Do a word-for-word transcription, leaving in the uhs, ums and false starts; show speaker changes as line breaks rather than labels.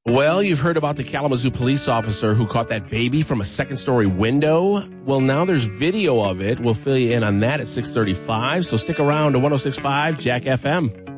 Well, you've heard about the Kalamazoo police officer who caught that baby from a second-story window. Well, now there's video of it. We'll fill you in on that at six thirty-five, so stick around to one oh six point five Jack F M.